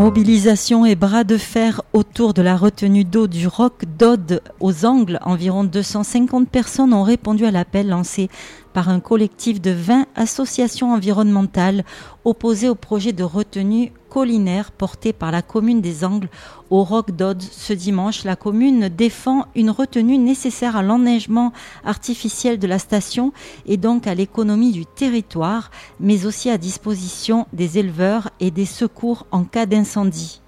Mobilisation et bras de fer autour de la retenue d'eau du Roc d'Aude aux Angles. Environ 250 personnes ont répondu à l'appel lancé par un collectif de 20 associations environnementales opposées au projet de retenue collinaire porté par la commune des Angles au Roc d'Aude. Ce dimanche, la commune défend une retenue nécessaire à l'enneigement artificiel de la station et donc à l'économie du territoire, mais aussi à disposition des éleveurs et des secours en cas d'incendie.